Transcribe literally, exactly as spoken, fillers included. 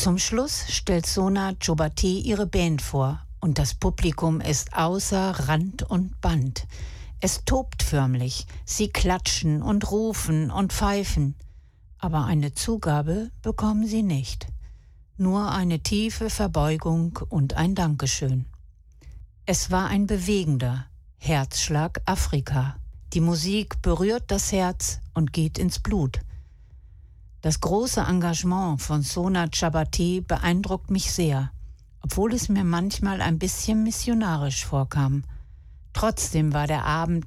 Zum Schluss stellt Sona Chobati ihre Band vor und das Publikum ist außer Rand und Band. Es tobt förmlich, sie klatschen und rufen und pfeifen, aber eine Zugabe bekommen sie nicht. Nur eine tiefe Verbeugung und ein Dankeschön. Es war ein bewegender Herzschlag Afrika. Die Musik berührt das Herz und geht ins Blut. Das große Engagement von Sona Chobati beeindruckt mich sehr, obwohl es mir manchmal ein bisschen missionarisch vorkam. Trotzdem war der Abend